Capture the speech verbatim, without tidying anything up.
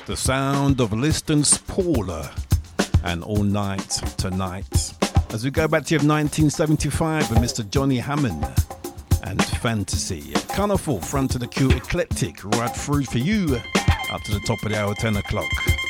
The sound of Liston's Paula and All Night Tonight. As we go back to nineteen seventy-five with Mister Johnny Hammond and Fantasy. Colourful, front of the queue, eclectic, right through for you up to the top of the hour, ten o'clock.